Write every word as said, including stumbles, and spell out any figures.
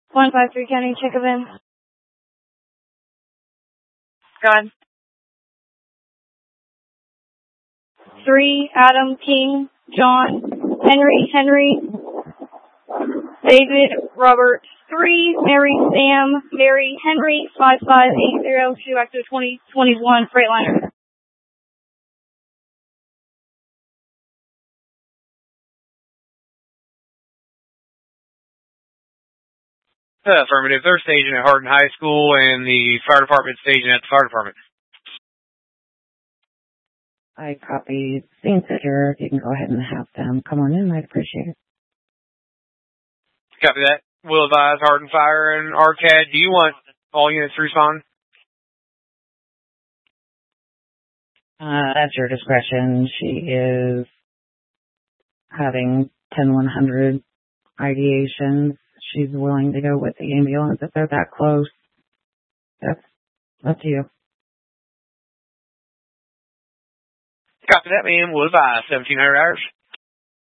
one five three County, check events. Go ahead. Three, Adam, King, John, Henry, Henry, David, Robert. Three, Mary, Sam, Mary, Henry, five five eight zero two active twenty twenty-one Freightliner. Uh, affirmative. They're staging at Hardin High School, and the fire department staging at the fire department. I copy. Scene secure. You can go ahead and have them come on in. I'd appreciate it. Copy that. Will advise Hardin Fire and R C A D. Do you want all units to respond? Uh, at your discretion. She is having ten one hundred ideations. She's willing to go with the ambulance if they're that close. That's up to you. Copy that, ma'am. Will advise seventeen hundred hours.